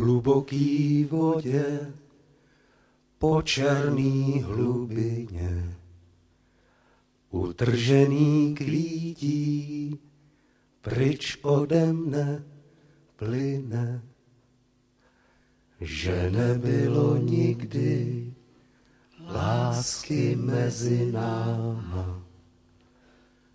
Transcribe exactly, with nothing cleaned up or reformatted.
hluboký vodě, po černý hlubině, utržený kvítí, pryč ode mne plyne, že nebylo nikdy lásky mezi náma.